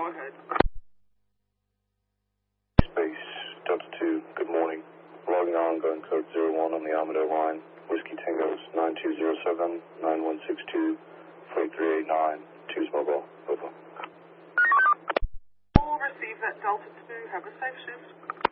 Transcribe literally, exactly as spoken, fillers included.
Go ahead. Space, Delta two, good morning. Logging on, going code zero one on the Armadillo line. Whiskey Tango's nine two zero seven, nine one six two, four three eight nine. Choose mobile. Over. We'll receive that Delta two. Have a safe shift.